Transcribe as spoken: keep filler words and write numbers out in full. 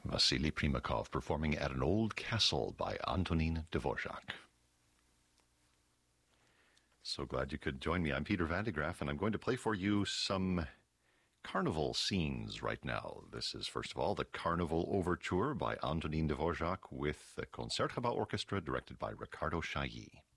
Vasily Primakov performing At an Old Castle by Antonin Dvorak. So glad you could join me. I'm Peter Van de Graaff, and I'm going to play for you some carnival scenes right now. This is, first of all, the Carnival Overture by Antonin Dvorak with the Concertgebouw Orchestra, directed by Ricardo Chailly.